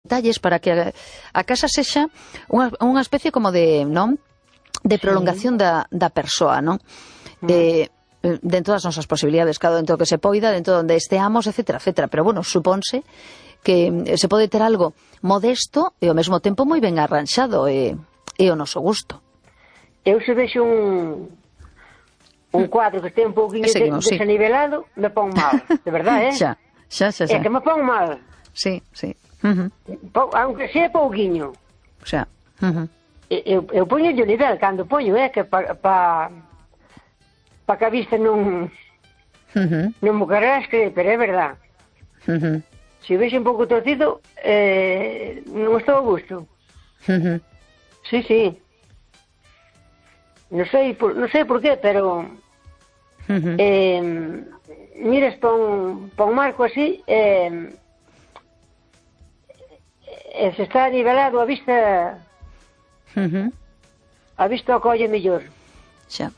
detalles para que a casa sexa unha especie como de, non? De prolongación da persoa, non? Dentro das nosas posibilidades, cada dentro que se poida, dentro onde esteamos, etcétera, etcétera. Pero, bueno, supónse que se pode ter algo modesto e ao mesmo tempo moi ben arranxado e o noso gusto. Eu se vexo un cuadro que este un pouquinho desanivelado, me pon mal, de verdade, Xa. É que me pon mal. Sí, sí. Aunque sea pouquiño. Xa. Eu poño o nivel cando poño, que pa que a vista non me carrasque, pero é verdad. Se o vexo un pouco torcido, non estou a gusto. Sí, sí. Non sei por qué, pero miras pa un marco así, se está nivelado a vista acolle mellor. Xa.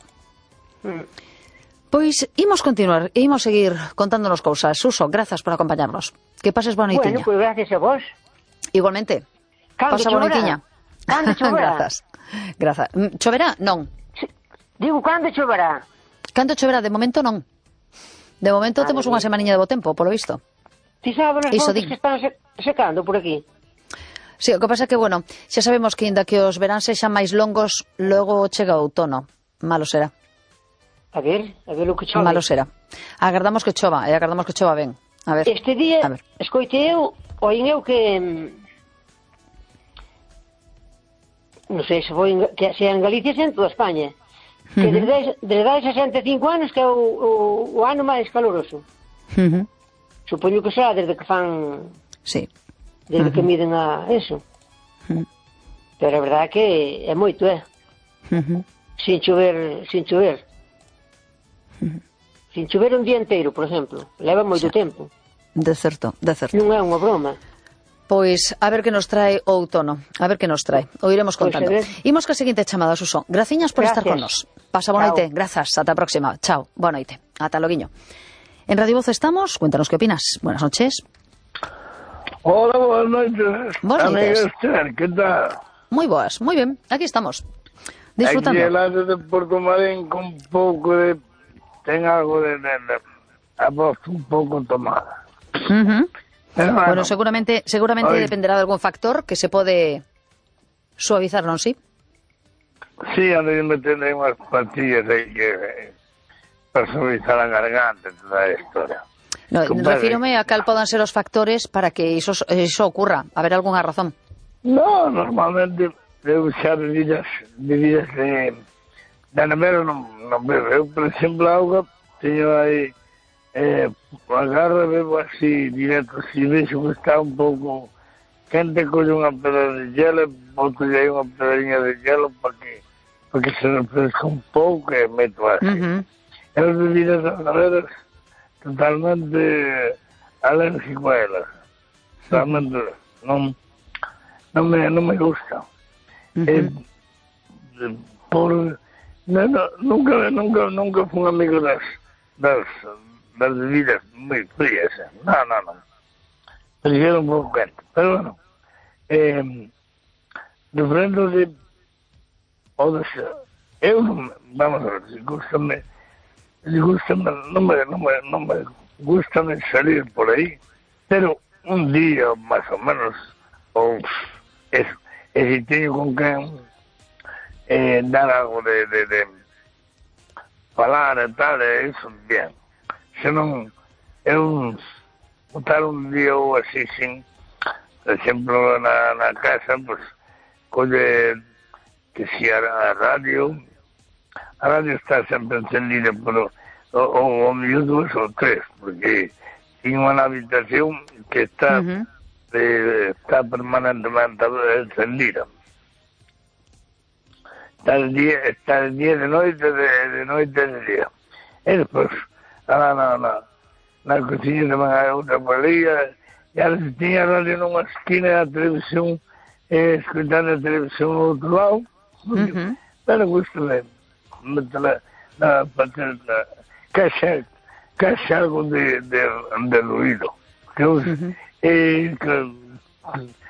Pois imos continuar, imos seguir contándonos cousas. Suso, grazas por acompañarnos. Que pases boa noitiña. Bueno, pois gracias a vos. Igualmente. Pasa boa noitiña. Cando choverá? Grazas. Choverá? Non. Digo, cando choverá? Cando choverá? De momento non. De momento temos unha semaniña de bo tempo, polo visto. Ti sabes as fontes que están secando por aquí? Sí, o que pasa é que, bueno, xa sabemos que inda que os veráns sexan máis longos, logo chega o outono. Malo será. A ver o que chove. Malo será. Agardamos que chova, e agardamos que chova ben. A ver. Este día, escoite oín eu que non sei se foi que sea en Galicia, se en toda España, que desde 65 anos que é o ano máis caloroso. Supoño que será desde que fan... Sí. Desde que miden a eso. Pero a verdade é que é moito, Sin chover. Sin chover un día inteiro, por exemplo. Leva moito tempo. De certo. Non é unha broma. Pois, a ver que nos trae o outono. A ver que nos trae. O iremos contando. Imos ca seguinte chamada, Suso. Graciñas por estar con nos. Pasa boa noite. Grazas. Ata a próxima. Chao. Boa noite. Ata loguiño. En Radio Voz estamos. Cuéntanos que opinas. Buenas noches. Hola, boas noites. Boas noites. Que tal? Moi boas, moi ben. Aquí estamos. Disfrutando. Aquí el lado de Porto Marín con pouco de... Ten algo de a voz un pouco tomada. Bueno, seguramente dependerá de algún factor que se pode suavizar, non si? Sí, ando metendo aí unhas pastillas aí que para suavizar a garganta e toda a historia. No, refírome a cal podan ser os factores para que iso ocurra. Haber algunha razón? No, normalmente eu xa bebidas de nevera non bebo. Eu, por exemplo, auga, teño aí agarro e bebo así directo. Se vexo que está un pouco quente, colle unha pedra de hielo, boto aí unha pedrinha de hielo para que se refresca un pouco e meto así. As bebidas agarreras totalmente alérgico a elas. Realmente non me gusta. Nunca fui un amigo das bebidas moi frías. Non. Prefiero un pouco quente. Pero bueno, de frente de eu, vamos a ver, non me gusta salir por aí, pero un día máis ou menos, ou eso, e se teño con quen dar algo de falar e tal, eso bien. Se non, eu botar un día ou así sin, por exemplo, na casa, pues, colle que si a radio está sempre encendida, pero o mellor 2 ou 3, porque tiño unha habitación que está permanentemente encendida. Está el día de noite, de noite de día. E despois, na cociña tamén hai outra palía, e ahora se tiña a radio nunha esquina da televisión, escutando a televisión no outro lado, pero gustame metela na patenta, caixa algo de ruido. Que